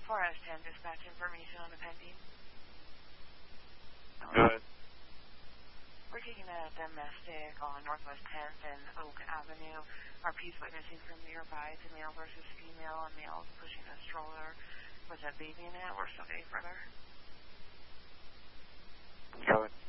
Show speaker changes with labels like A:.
A: 4 out of 10 dispatch information on the pending.
B: Good.
A: We're taking a domestic on Northwest 10th and Oak Avenue. RP's witnessing from nearby. It's a male versus female. A male is pushing a stroller with a baby in it. We're still getting further.
B: Good.